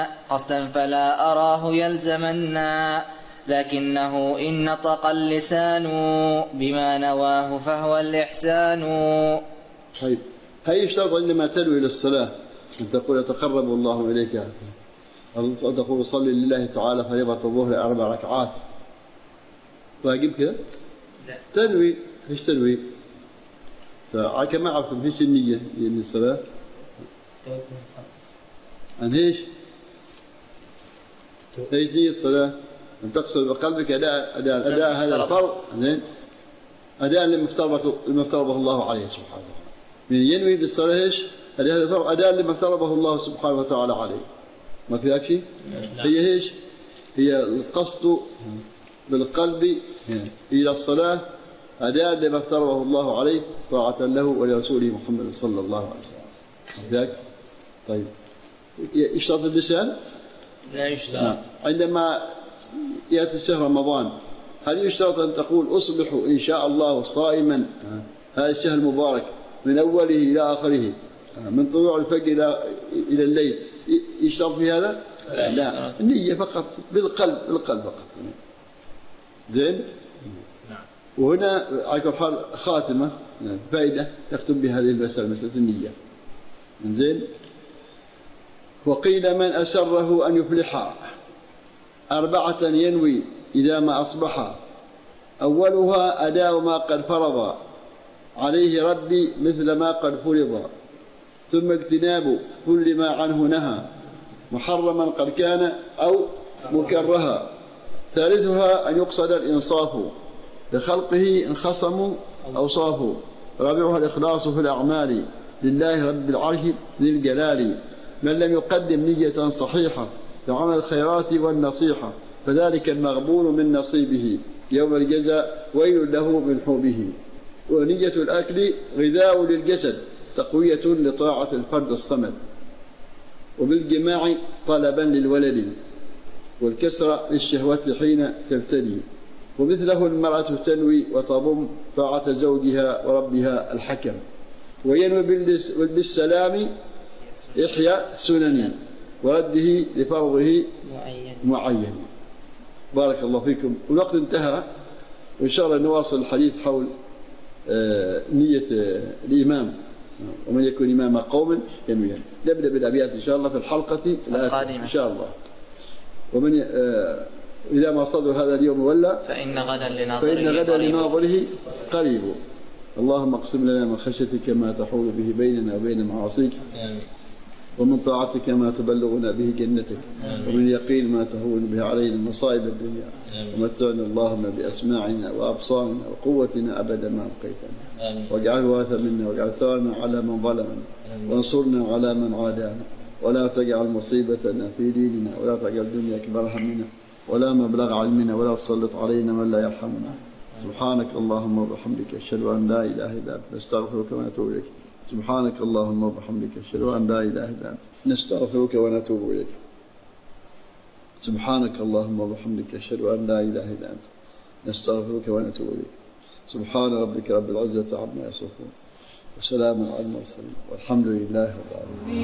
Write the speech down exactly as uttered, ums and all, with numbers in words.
قصدا فلا أراه يلزمنا، لكنه إن نطق اللسان بما نواه فهو الإحسان. طيب، هل يشترط عندما تنوي للصلاة أن تقول يتقرب الله إليك، أو تقول صلي لله تعالى فريضة الظهر أربع ركعات، واجب كذا؟ تنوي، ايش تنوي؟ كما عرفتم ايش النية للصلاة؟ عن ايش؟ ايش نية الصلاة؟ أن تقصد بقلبك أداء أداء أداء هذا الفرض، زين؟ أداء لما افترضه الله عليه سبحانه وتعالى. من ينوي بالصلاة ايش؟ أداء هذا الفرض أداء لما افترضه الله سبحانه وتعالى عليه. ما في ذاك شيء؟ هي ايش؟ هي القصد بالقلب إلى الصلاة أداء لما افترضه الله عليه طاعة له ولرسوله محمد صلى الله عليه وسلم. ذاك؟ طيب، يشترط اللسان؟ لا يشترط. عندما يأتي شهر رمضان هل يشترط أن تقول أصبح إن شاء الله صائما هذا الشهر المبارك من أوله إلى آخره، من طلوع الفجر إلى إلى الليل، يشترط في هذا؟ لا, لا. النية فقط بالقلب، بالقلب فقط. زين؟ نعم. وهنا على كل حال خاتمة فائدة تختم بهذه المسألة، مسألة النية. زين؟ وقيل من أسره أن يفلح أربعة ينوي إذا ما أصبح، أولها أداء ما قد فرض عليه ربي مثل ما قد فرض، ثم اجتناب كل ما عنه نهى محرما قد كان أو مكرها، ثالثها أن يقصد الإنصاف لخلقه إن خصموا أوصافه، رابعها الإخلاص في الأعمال لله رب العرش ذي الجلال، من لم يقدم نية صحيحة لعمل الخيرات والنصيحة فذلك المغبون من نصيبه يوم الجزاء ويل له من حوبه. ونية الأكل غذاء للجسد تقوية لطاعة الفرد الصمد، وبالجماع طلبا للولد، والكسرة للشهوة حين تبتلي، ومثله المرأة تنوي وتضم طاعة زوجها وربها الحكم، وينوي بالسلام إحياء سنن ورده لفرضه معين. بارك الله فيكم. والوقت انتهى، وإن شاء الله نواصل الحديث حول نية الإمام، ومن يكون إمام قوم ينوي. نبدأ بالأبيات إن شاء الله في الحلقة القادمة إن شاء الله. ومن إذا ما صدر هذا اليوم ولا فإن غدا لناظره فإن غدا لناظره قريب. اللهم اقسم لنا من خشيتك ما تحول به بيننا وبين معاصيك، ومن طاعتك ما تبلغنا به جنتك، ومن يقين ما تهون به علينا مصائب الدنيا، ومتعنا اللهم بأسماعنا وأبصارنا وقوتنا أبدا ما أبقيتنا، واجعله وارثا منا، واجعل ثارنا على من ظلمنا، وانصرنا على من عادانا، ولا تجعل مصيبتنا في ديننا، ولا تجعل الدنيا أكبر همنا ولا مبلغ علمنا، ولا تسلط علينا من لا يرحمنا. سبحانك اللهم وبحمدك أشهد أن لا إله إلا أنت نستغفرك ونتوب إليك. سبحانك اللهم وبحمدك أشهد أن لا إله إلا أنت نستغفرك ونتوب إليك. سبحانك اللهم وبحمدك أشهد أن لا إله إلا أنت نستغفرك ونتوب إليك. سبحان ربك رب العزة عما يصفون، وسلام على المرسلين، والحمد لله رب العالمين.